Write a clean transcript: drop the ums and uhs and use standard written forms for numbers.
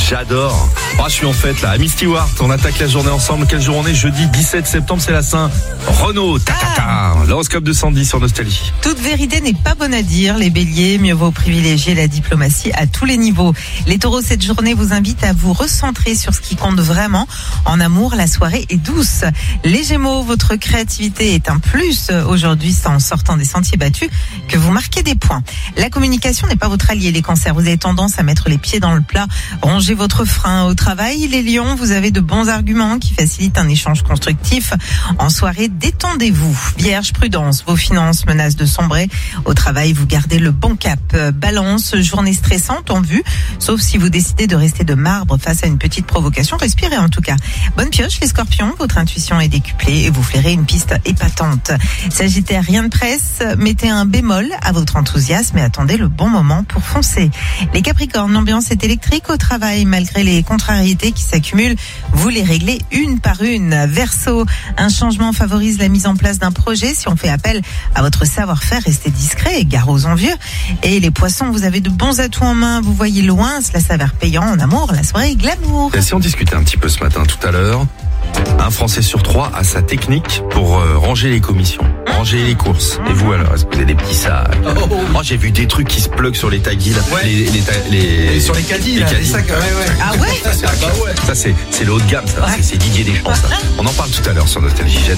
J'adore. Oh, je suis en fête là. Amy Stewart, on attaque la journée ensemble. Quelle journée? Jeudi 17 septembre, c'est la Saint. Renaud, l'horoscope de Sandy sur Nostalgie. Toute vérité n'est pas bonne à dire. Les béliers, mieux vaut privilégier la diplomatie à tous les niveaux. Les taureaux, cette journée vous invite à vous recentrer sur ce qui compte vraiment. En amour, la soirée est douce. Les gémeaux, votre créativité est un plus. Aujourd'hui, c'est en sortant des sentiers battus que vous marquez des points. La communication n'est pas votre allié. Les cancers, vous avez tendance à mettre les pieds dans le plat. Rongez votre frein au travail. Les lions, vous avez de bons arguments qui facilitent un échange constructif. En soirée, détendez-vous. Vierge, prudence. Vos finances menacent de sombrer. Au travail, vous gardez le bon cap. Balance, journée stressante en vue. Sauf si vous décidez de rester de marbre face à une petite provocation. Respirez en tout cas. Bonne pioche les scorpions. Votre intuition est décuplée et vous flairez une piste épatante. Sagittaire, rien de presse. Mettez un bémol à votre enthousiasme et attendez le bon moment pour foncer. Les capricornes, l'ambiance est électrique au travail. Malgré les contrariétés qui s'accumulent, vous les réglez une par une. Verseau, un changement favorise la mise en place d'un projet. Si on fait appel à votre savoir-faire, restez discret et gare aux envieux. Et les poissons, vous avez de bons atouts en main. Vous voyez loin, cela s'avère payant en amour. La soirée est glamour. Et si on discutait un petit peu ce matin, tout à l'heure, un Français sur 3 a sa technique pour ranger les commissions, ranger les courses. Et vous alors, est-ce que vous avez des petits sacs? Oh, j'ai vu des trucs qui se pluguent sur les taguis là. Ouais. Les sur les caddies, là, les sacs, ouais. Ah ouais? Ça c'est le haut de gamme, ça. C'est Didier Deschamps, ça. On en parle tout à l'heure sur Nostalgie.